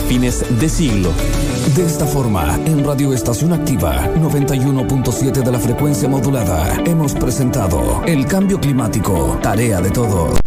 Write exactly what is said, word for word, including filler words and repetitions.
fines de siglo. De esta forma, en Radio Estación Activa noventa y uno punto siete de la frecuencia modulada, hemos presentado El Cambio Climático, tarea de todos.